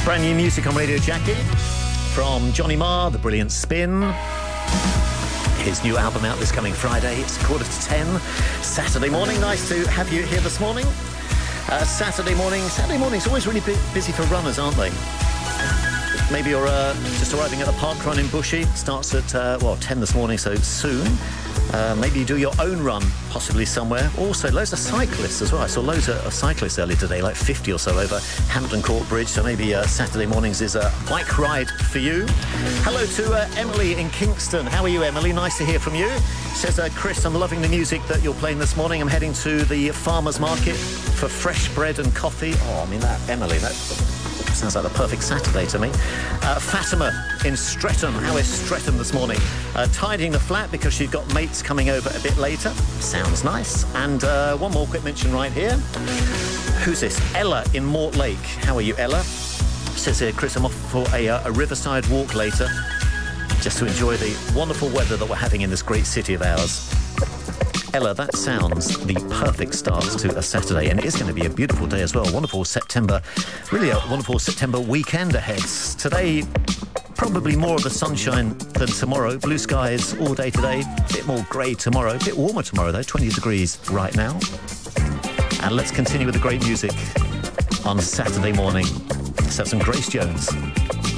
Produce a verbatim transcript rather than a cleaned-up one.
Brand new music on Radio Jackie from Johnny Marr, The Brilliant Spin. His new album out this coming Friday. It's quarter to ten, Saturday morning. Nice to have you here this morning. Uh, Saturday morning. Saturday morning's always really bu- busy for runners, aren't they? Maybe you're uh, just arriving at the park run in Bushy. Starts at, uh, well, ten this morning, so soon. Uh, maybe you do your own run, possibly somewhere. Also, loads of cyclists as well. I saw loads of, of cyclists earlier today, like fifty or so over Hampton Court Bridge. So maybe uh, Saturday mornings is a bike ride for you. Hello to uh, Emily in Kingston. How are you, Emily? Nice to hear from you. Says, uh, Chris, I'm loving the music that you're playing this morning. I'm heading to the farmer's market for fresh bread and coffee. Oh, I mean, that, Emily, that sounds like the perfect Saturday to me. Uh, Fatima in Streatham. How is Streatham this morning? Uh, tidying the flat because she's got mates coming over a bit later. Sounds nice. And uh, one more quick mention right here. Who's this? Ella in Mortlake. How are you, Ella? Says here, Chris, I'm off for a, uh, a riverside walk later just to enjoy the wonderful weather that we're having in this great city of ours. Ella, that sounds the perfect start to a Saturday, and it is going to be a beautiful day as well. Wonderful September, really a wonderful September weekend ahead. Today, probably more of the sunshine than tomorrow. Blue skies all day today, a bit more grey tomorrow, a bit warmer tomorrow though, twenty degrees right now. And let's continue with the great music on Saturday morning. Let's have some Grace Jones.